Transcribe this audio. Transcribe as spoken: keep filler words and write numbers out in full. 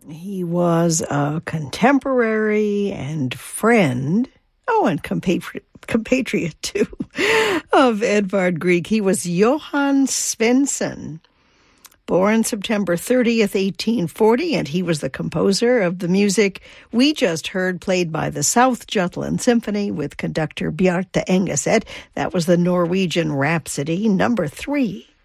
He was a contemporary and friend, oh, and compatri- compatriot too, of Edvard Grieg. He was Johann Svensson, born September thirtieth, eighteen forty, and he was the composer of the music we just heard played by the South Jutland Symphony with conductor Bjarte Engeset. That was the Norwegian Rhapsody, number three.